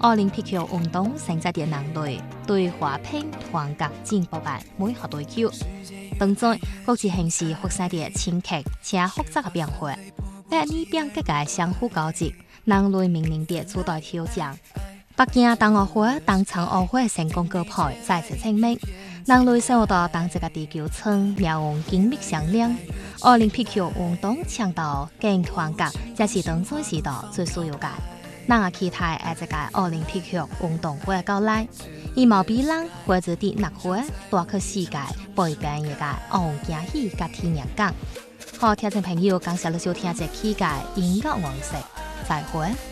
奥林匹克运動成績嘅人類對和平團結進步嘅每學追求。當中，國際形勢發生嘅深刻且複雜嘅變化，百年變革嘅相互交織，人類面臨嘅諸多挑戰。北京冬奧會當場奧會成功舉辦，再次證明人類生活到當這個地球村命運緊密相連。奧林匹克運動倡導更團結，這是當今時代最需要嘅。人也期待喺這個奧林匹克運動會到來，以毛比人或者啲納會帶去世界陪伴一個奧驚喜嘅體驗感。好，聽眾朋友，感謝你收聽這期嘅音樂黃色，再會。